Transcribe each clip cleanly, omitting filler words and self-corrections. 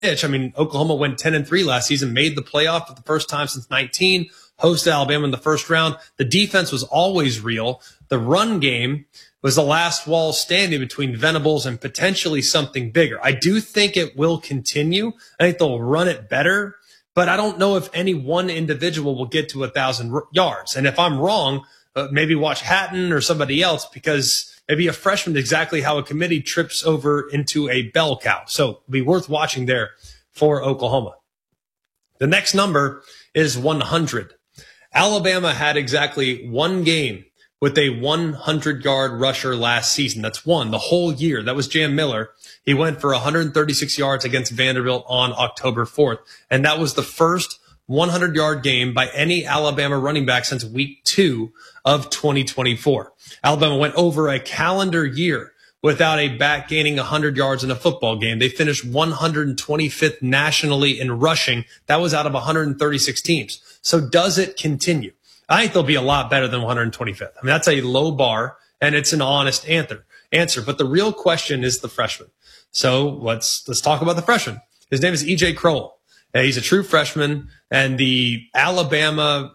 I mean, Oklahoma went 10-3 last season, made the playoff for the first time since 19, hosted Alabama in the first round. The defense was always real. The run game was the last wall standing between Venables and potentially something bigger. I do think it will continue. I think they'll run it better, but I don't know if any one individual will get to 1,000 yards. And if I'm wrong, maybe watch Hatton or somebody else, because maybe a freshman is exactly how a committee trips over into a bell cow. So it'll be worth watching there for Oklahoma. The next number is 100. Alabama had exactly one game with a 100-yard rusher last season. That's one, the whole year. That was Jam Miller. He went for 136 yards against Vanderbilt on October 4th. And that was the first 100-yard game by any Alabama running back since week 2 of 2024. Alabama went over a calendar year without a back gaining 100 yards in a football game. They finished 125th nationally in rushing. That was out of 136 teams. So does it continue? I think they'll be a lot better than 125th. I mean, that's a low bar, and it's an honest answer. But the real question is the freshman. So let's talk about the freshman. His name is E.J. Crowell. He's a true freshman, and the Alabama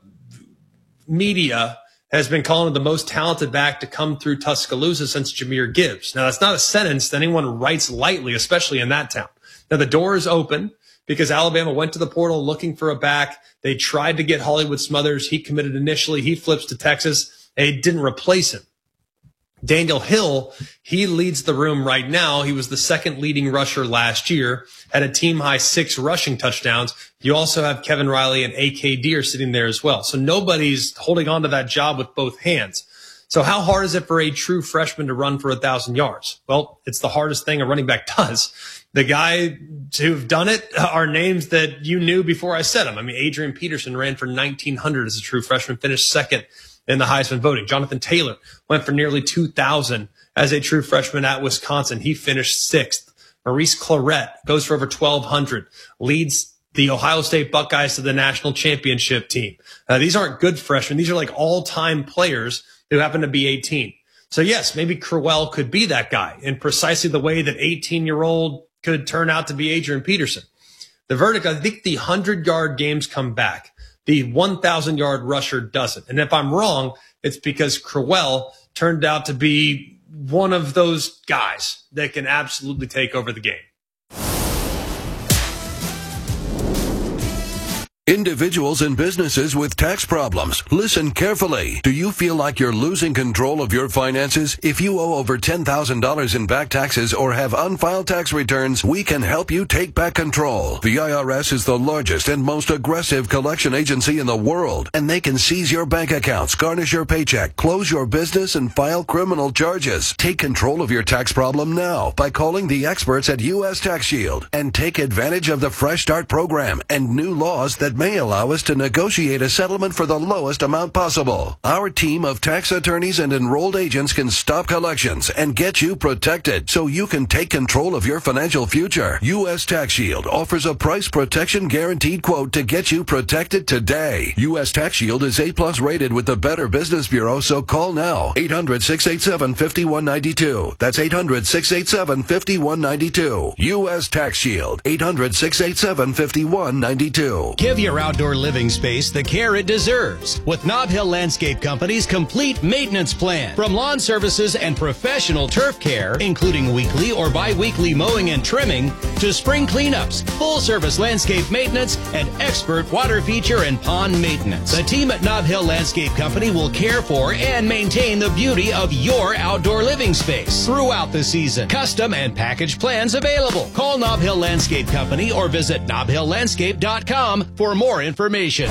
media has been calling him the most talented back to come through Tuscaloosa since Jahmyr Gibbs. Now, that's not a sentence that anyone writes lightly, especially in that town. Now, the door is open because Alabama went to the portal looking for a back. They tried to get Hollywood Smothers. He committed initially. He flips to Texas. They didn't replace him. Daniel Hill, he leads the room right now. He was the second leading rusher last year, had a team-high 6 rushing touchdowns. You also have Kevin Riley and A.K. Deere sitting there as well. So nobody's holding on to that job with both hands. So how hard is it for a true freshman to run for 1,000 yards? Well, it's the hardest thing a running back does. The guys who've done it are names that you knew before I said them. I mean, Adrian Peterson ran for 1,900 as a true freshman, finished second in the Heisman voting. Jonathan Taylor went for nearly 2,000 as a true freshman at Wisconsin. He finished 6th. Maurice Clarett goes for over 1,200, leads the Ohio State Buckeyes to the national championship team. These aren't good freshmen. These are like all-time players who happen to be 18. So yes, maybe Crowell could be that guy in precisely the way that 18-year-old could turn out to be Adrian Peterson. The verdict, I think the 100-yard games come back. The 1,000-yard rusher doesn't. And if I'm wrong, it's because Crowell turned out to be one of those guys that can absolutely take over the game. Individuals and businesses with tax problems, listen carefully. Do you feel like you're losing control of your finances? If you owe over $10,000 in back taxes or have unfiled tax returns, we can help you take back control. The IRS is the largest and most aggressive collection agency in the world, and they can seize your bank accounts, garnish your paycheck, close your business, and file criminal charges. Take control of your tax problem now by calling the experts at U.S. Tax Shield and take advantage of the Fresh Start program and new laws that may allow us to negotiate a settlement for the lowest amount possible. Our team of tax attorneys and enrolled agents can stop collections and get you protected so you can take control of your financial future. U.S. Tax Shield offers a price protection guaranteed quote to get you protected today. U.S. Tax Shield is A+ rated with the Better Business Bureau, so call now. 800-687-5192. That's 800-687-5192. U.S. Tax Shield. 800-687-5192. Give your outdoor living space the care it deserves with Nob Hill Landscape Company's complete maintenance plan. From lawn services and professional turf care, including weekly or bi-weekly mowing and trimming, to spring cleanups, full-service landscape maintenance, and expert water feature and pond maintenance. The team at Nob Hill Landscape Company will care for and maintain the beauty of your outdoor living space throughout the season. Custom and package plans available. Call Nob Hill Landscape Company or visit nobhilllandscape.com for more information.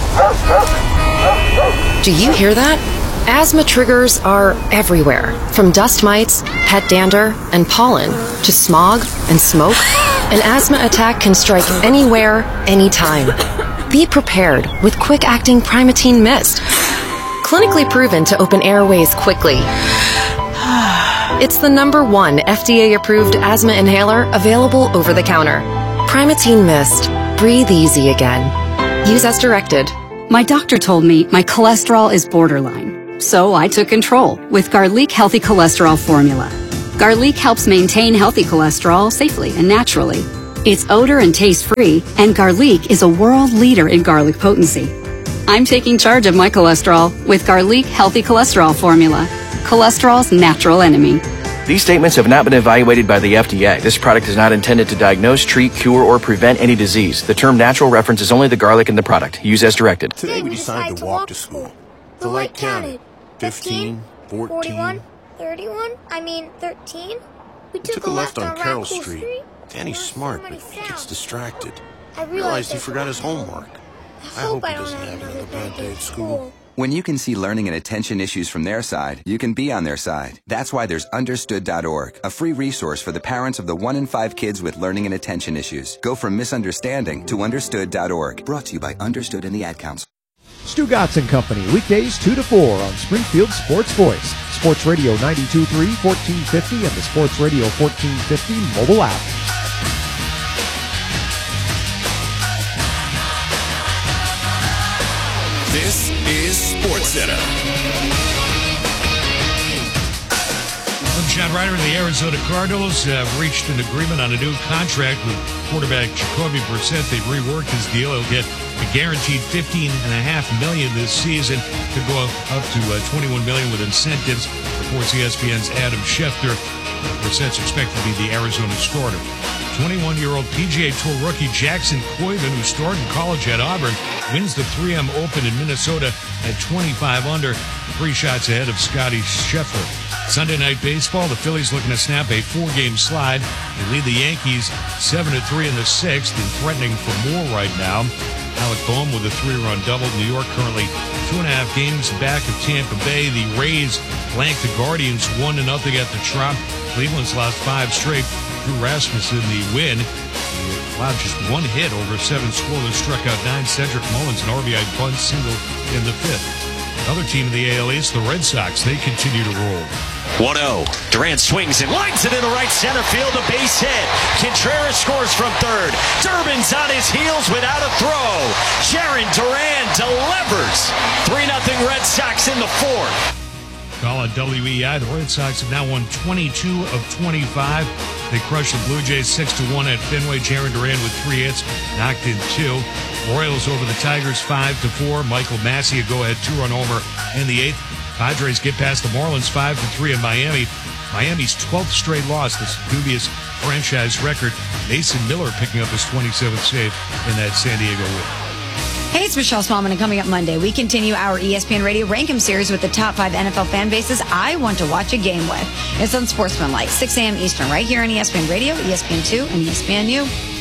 Do you hear that? Asthma triggers are everywhere, from dust mites, pet dander, and pollen, to smog and smoke. An asthma attack can strike anywhere, anytime. Be prepared with quick-acting Primatene Mist. Clinically proven to open airways quickly. It's the #1 FDA-approved asthma inhaler available over the counter. Primatene Mist. Breathe easy again. Use as directed. My doctor told me my cholesterol is borderline, so I took control with Garlic Healthy Cholesterol Formula. Garlic helps maintain healthy cholesterol safely and naturally. It's odor and taste free, and Garlic is a world leader in garlic potency. I'm taking charge of my cholesterol with Garlic Healthy Cholesterol Formula, cholesterol's natural enemy. These statements have not been evaluated by the FDA. This product is not intended to diagnose, treat, cure, or prevent any disease. The term natural references only the garlic in the product. Use as directed. Today we decided to walk to school. The light counted. 15, 14, 31? 13? We took a left on Carroll Street. Danny's smart, but he gets distracted. I realized he forgot his homework. I hope he doesn't have another bad day at school. When you can see learning and attention issues from their side, you can be on their side. That's why there's Understood.org, a free resource for the parents of the 1 in 5 kids with learning and attention issues. Go from misunderstanding to Understood.org. Brought to you by Understood and the Ad Council. Stu Gatz and Company, weekdays 2 to 4 on Springfield Sports Voice, Sports Radio 92.3, 1450, and the Sports Radio 1450 mobile app. This is SportsCenter. I'm John Ryder. The Arizona Cardinals have reached an agreement on a new contract with quarterback Jacoby Brissett. They've reworked his deal. He'll get a guaranteed $15.5 million this season. Could go up to $21 million with incentives. Reports ESPN's Adam Schefter. Brissett's expected to be the Arizona starter. 21-year-old PGA Tour rookie Jackson Coyban, who started in college at Auburn, wins the 3M Open in Minnesota at 25 under, 3 shots ahead of Scotty Scheffler. Sunday Night Baseball, the Phillies looking to snap a 4-game slide. They lead the Yankees 7-3 in the 6th and threatening for more right now. Alec Boehm with a 3-run double. New York currently 2.5 games back of Tampa Bay. The Rays blanked the Guardians 1-0 at the Trop. Cleveland's lost 5 straight. Drew Rasmussen, the win. He allowed just 1 hit over 7 scoreless, struck out 9. Cedric Mullins, an RBI bunt single in the 5th. Another team in the AL East, the Red Sox, they continue to roll. 1-0. Durant swings and lines it into right center field, a base hit. Contreras scores from third. Durbin's on his heels without a throw. Jarren Duran delivers. 3-0 Red Sox in the 4th. Call on WEI. The Red Sox have now won 22 of 25. They crushed the Blue Jays 6-1 at Fenway. Jarren Duran with 3 hits, knocked in 2. Royals over the Tigers 5-4. Michael Massey a go-ahead 2-run homer in the 8th. Padres get past the Marlins 5-3 in Miami. Miami's 12th straight loss, this dubious franchise record. Mason Miller picking up his 27th save in that San Diego win. Hey, it's Michelle Smallman, and coming up Monday, we continue our ESPN Radio Rank-'em series with the top 5 NFL fan bases I want to watch a game with. It's on Sportsmanlike, 6 a.m. Eastern, right here on ESPN Radio, ESPN2, and ESPNU.